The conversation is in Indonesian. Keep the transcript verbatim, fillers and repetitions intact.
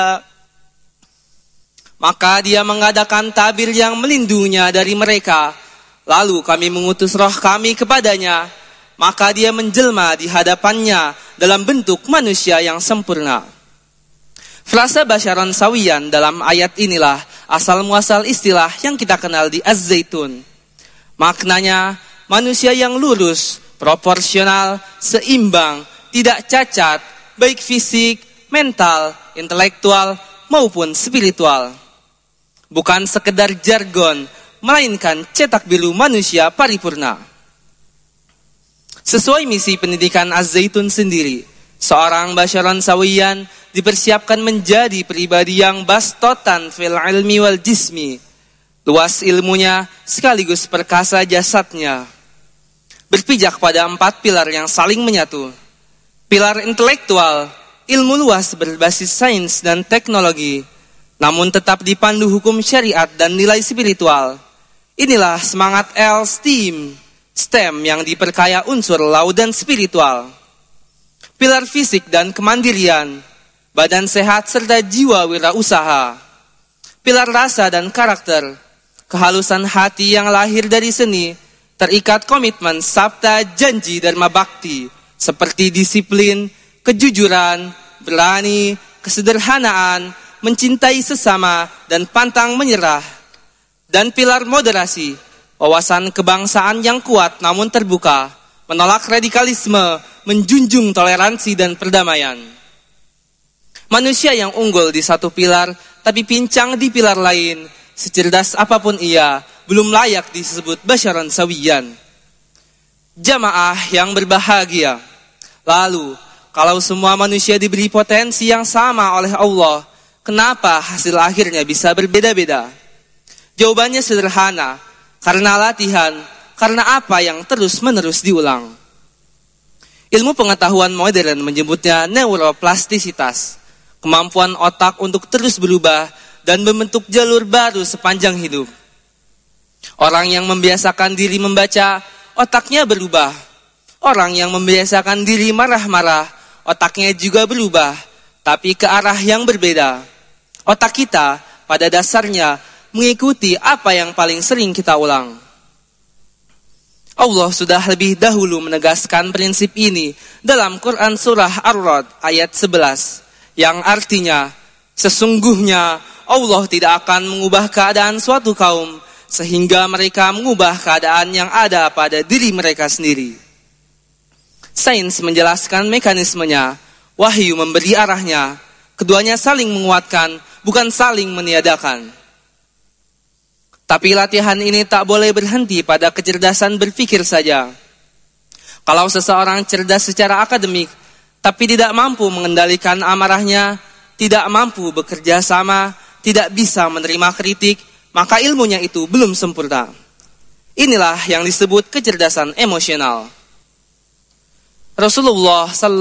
Maka dia mengadakan tabir yang melindunginya dari mereka. Lalu kami mengutus roh kami kepadanya. Maka dia menjelma di hadapannya dalam bentuk manusia yang sempurna. Frasa basyaran sawiyan dalam ayat inilah asal muasal istilah yang kita kenal di Az-Zaitun. Maknanya manusia yang lurus, proporsional, seimbang, tidak cacat, baik fisik, mental, intelektual, maupun spiritual. Bukan sekedar jargon, melainkan cetak biru manusia paripurna. Sesuai misi pendidikan Az-Zaitun sendiri, seorang basyaran sawiyan dipersiapkan menjadi pribadi yang bastotan fil ilmi wal jismi. Luas ilmunya sekaligus perkasa jasadnya. Berpijak pada empat pilar yang saling menyatu. Pilar intelektual, ilmu luas berbasis sains dan teknologi, namun tetap dipandu hukum syariat dan nilai spiritual. Inilah semangat L STEAM, STEM yang diperkaya unsur laut dan spiritual. Pilar fisik dan kemandirian, badan sehat serta jiwa wirausaha. Pilar rasa dan karakter, kehalusan hati yang lahir dari seni, terikat komitmen sabta janji dharma bakti, seperti disiplin, kejujuran, berani, kesederhanaan, mencintai sesama, dan pantang menyerah. Dan pilar moderasi, wawasan kebangsaan yang kuat namun terbuka, menolak radikalisme, menjunjung toleransi dan perdamaian. Manusia yang unggul di satu pilar, tapi pincang di pilar lain, secerdas apapun ia, belum layak disebut basyaran sawiyan. Jamaah yang berbahagia. Lalu, kalau semua manusia diberi potensi yang sama oleh Allah, kenapa hasil akhirnya bisa berbeda-beda? Jawabannya sederhana, karena latihan, karena apa yang terus-menerus diulang. Ilmu pengetahuan modern menyebutnya neuroplastisitas, kemampuan otak untuk terus berubah dan membentuk jalur baru sepanjang hidup. Orang yang membiasakan diri membaca, otaknya berubah. Orang yang membiasakan diri marah-marah, otaknya juga berubah, tapi ke arah yang berbeda. Otak kita pada dasarnya mengikuti apa yang paling sering kita ulang. Allah sudah lebih dahulu menegaskan prinsip ini dalam Quran Surah Ar-Ra'd ayat sebelas, yang artinya, sesungguhnya Allah tidak akan mengubah keadaan suatu kaum sehingga mereka mengubah keadaan yang ada pada diri mereka sendiri. Sains menjelaskan mekanismenya, wahyu memberi arahnya, keduanya saling menguatkan, bukan saling meniadakan. Tapi latihan ini tak boleh berhenti pada kecerdasan berpikir saja. Kalau seseorang cerdas secara akademik, tapi tidak mampu mengendalikan amarahnya, tidak mampu bekerja sama, tidak bisa menerima kritik, maka ilmunya itu belum sempurna. Inilah yang disebut kecerdasan emosional. Rasulullah sallallahu